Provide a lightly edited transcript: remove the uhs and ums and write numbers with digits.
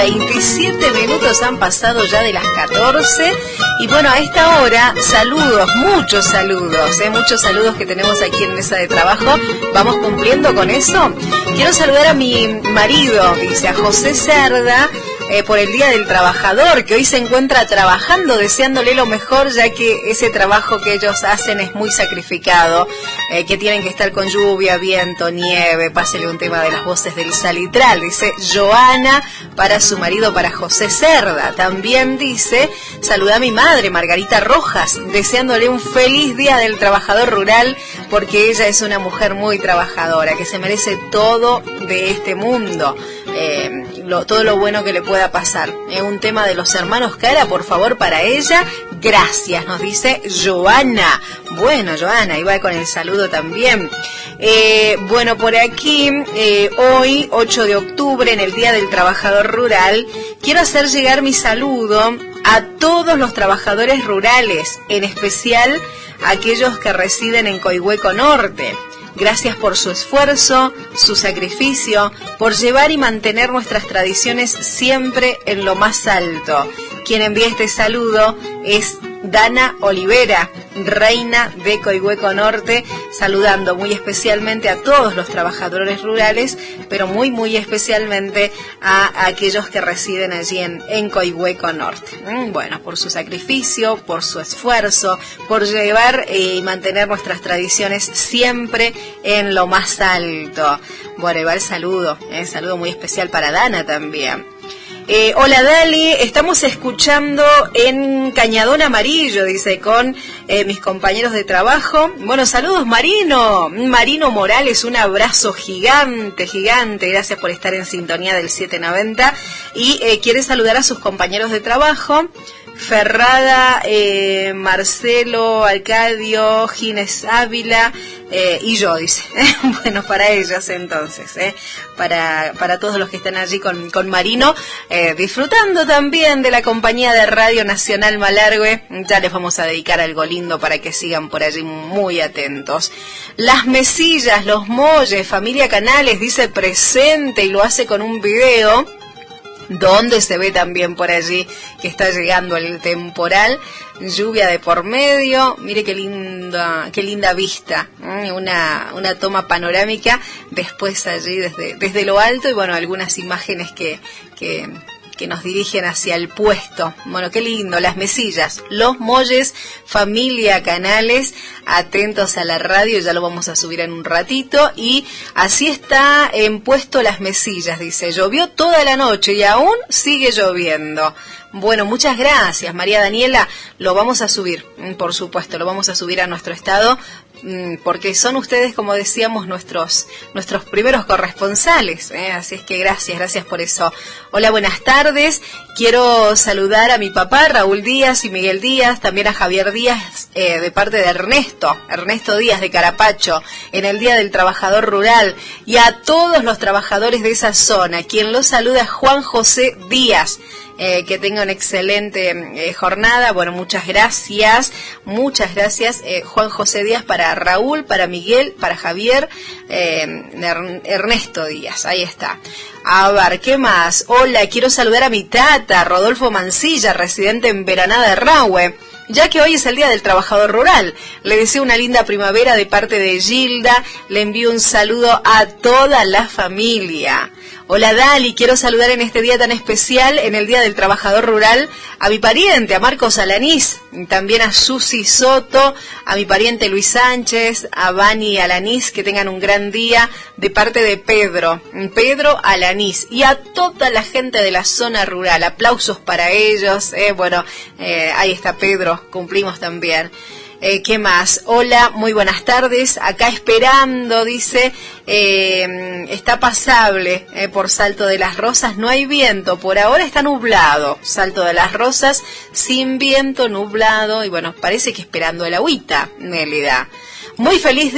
27 minutos han pasado ya de las 14 y bueno, a esta hora saludos, muchos saludos que tenemos aquí en Mesa de Trabajo. Vamos cumpliendo con eso. Quiero saludar a mi marido, dice, a José Cerda, por el Día del Trabajador, que hoy se encuentra trabajando, deseándole lo mejor, ya que ese trabajo que ellos hacen es muy sacrificado, que tienen que estar con lluvia, viento, nieve. Pásele un tema de las voces del Salitral, dice Joana, para su marido, para José Cerda. También dice, saluda a mi madre, Margarita Rojas, deseándole un feliz Día del Trabajador Rural, porque ella es una mujer muy trabajadora, que se merece todo de este mundo, todo lo bueno que le pueda pasar. Un tema de los hermanos Cara, por favor, para ella. Gracias, nos dice Joana. Bueno, Joana, ahí va con el saludo también. Bueno, por aquí, hoy, 8 de octubre, en el Día del Trabajador Rural, quiero hacer llegar mi saludo a todos los trabajadores rurales, en especial a aquellos que residen en Coihueco Norte. Gracias por su esfuerzo, su sacrificio, por llevar y mantener nuestras tradiciones siempre en lo más alto. Quien envía este saludo es Dana Olivera, reina de Coihueco Norte, saludando muy especialmente a todos los trabajadores rurales, pero muy especialmente a aquellos que residen allí en Coihueco Norte. Bueno, por su sacrificio, por su esfuerzo, por llevar y mantener nuestras tradiciones siempre en lo más alto. Bueno, y va el saludo muy especial para Dana también. Hola Dali, estamos escuchando en Cañadón Amarillo, dice, con mis compañeros de trabajo. Bueno, saludos Marino Morales, un abrazo gigante, gracias por estar en sintonía del 790 y quiere saludar a sus compañeros de trabajo. Ferrada, Marcelo, Arcadio, Gines Ávila y yo, dice. Bueno, para ellas entonces, para todos los que están allí con Marino, disfrutando también de la compañía de Radio Nacional Malargüe. Ya les vamos a dedicar algo lindo para que sigan por allí muy atentos. Las Mesillas, los Molles, familia Canales, dice presente y lo hace con un video donde se ve también por allí que está llegando el temporal, lluvia de por medio. Mire qué linda vista, una toma panorámica después allí desde lo alto y bueno, algunas imágenes que nos dirigen hacia el puesto. Bueno, qué lindo, Las Mesillas, los Molles, familia Canales, atentos a la radio, ya lo vamos a subir en un ratito. Y así está en puesto Las Mesillas, dice, llovió toda la noche y aún sigue lloviendo. Bueno, muchas gracias María Daniela, lo vamos a subir, por supuesto, lo vamos a subir a nuestro estado, porque son ustedes, como decíamos, nuestros primeros corresponsales, así es que gracias por eso. Hola, buenas tardes, quiero saludar a mi papá, Raúl Díaz y Miguel Díaz, también a Javier Díaz, de parte de Ernesto Díaz de Carapacho, en el Día del Trabajador Rural, y a todos los trabajadores de esa zona. Quien los saluda es Juan José Díaz. Que tenga una excelente jornada. Bueno, muchas gracias, Juan José Díaz, para Raúl, para Miguel, para Javier, Ernesto Díaz, ahí está. A ver, ¿qué más? Hola, quiero saludar a mi tata, Rodolfo Mancilla, residente en Veranada de Rahue, ya que hoy es el Día del Trabajador Rural. Le deseo una linda primavera de parte de Gilda, le envío un saludo a toda la familia. Hola Dali, quiero saludar en este día tan especial, en el Día del Trabajador Rural, a mi pariente, a Marcos Alanís, también a Susi Soto, a mi pariente Luis Sánchez, a Vani Alanís, que tengan un gran día, de parte de Pedro Alanís, y a toda la gente de la zona rural. Aplausos para ellos, bueno, ahí está Pedro, cumplimos también. ¿Qué más? Hola, muy buenas tardes. Acá esperando, dice, está pasable por Salto de las Rosas. No hay viento, por ahora está nublado. Salto de las Rosas, sin viento, nublado. Y bueno, parece que esperando el agüita, Nélida. Muy feliz